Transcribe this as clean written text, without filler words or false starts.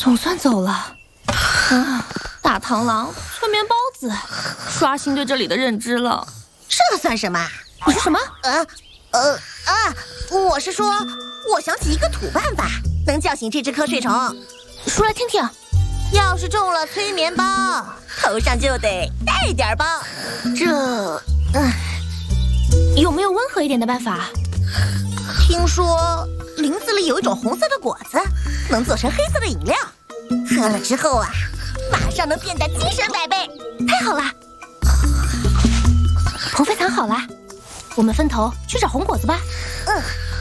总算走了。大螳螂、催眠包子，刷新对这里的认知了。 这算什么？ 你说什么？ 我是说，我想起一个土办法，能叫醒这只瞌睡虫。 说来听听。 要是中了催眠包，头上就得带点包。 有没有温和一点的办法？ 听说林子里有一种红色的果子，能做成黑色的饮料，喝了之后啊，马上能变得精神百倍。 太好了！鹏飞藏好了，我们分头去找红果子吧。